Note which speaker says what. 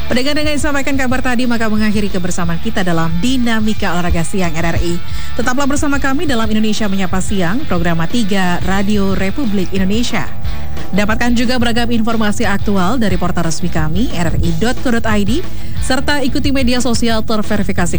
Speaker 1: Dengan disampaikan kabar tadi, maka mengakhiri kebersamaan kita dalam Dinamika Olahraga Siang RRI. Tetaplah bersama kami dalam Indonesia Menyapa Siang, program 3 Radio Republik Indonesia. Dapatkan juga beragam informasi aktual dari portal resmi kami, rri.co.id, serta ikuti media sosial terverifikasi